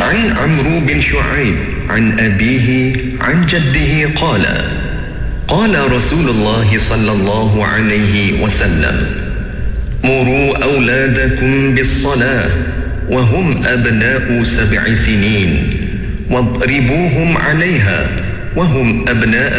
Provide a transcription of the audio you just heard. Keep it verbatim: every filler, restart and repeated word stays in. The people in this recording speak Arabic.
وعن عمرو بن شعيب عن أبيه عن جده قال قال رسول الله صلى الله عليه وسلم مروا أولادكم بالصلاة وهم أبناء سبع سنين واضربوهم عليها وهم أبناء